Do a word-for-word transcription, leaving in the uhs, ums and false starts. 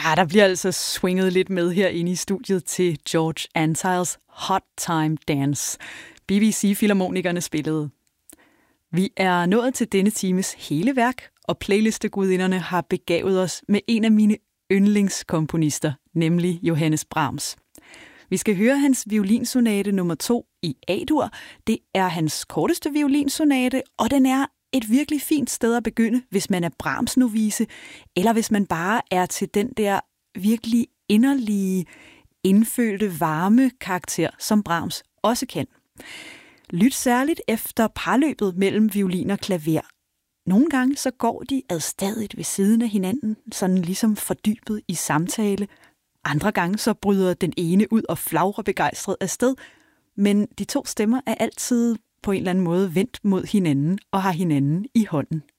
Ja, der bliver altså swinget lidt med herinde i studiet til George Antilles Hot Time Dance. B B C-filharmonikerne spillede. Vi er nået til denne times hele værk, og playlistegudinderne har begavet os med en af mine yndlingskomponister, nemlig Johannes Brahms. Vi skal høre hans violinsonate nummer to i A-dur. Det er hans korteste violinsonate, og den er et virkelig fint sted at begynde, hvis man er Brahms-novise, eller hvis man bare er til den der virkelig inderlige, indfølte, varme karakter, som Brahms også kan. Lyt særligt efter parløbet mellem violin og klaver. Nogle gange så går de adstadigt ved siden af hinanden, sådan ligesom fordybet i samtale. Andre gange så bryder den ene ud og flagrer begejstret afsted, men de to stemmer er altid på en eller anden måde vendt mod hinanden og har hinanden i hånden.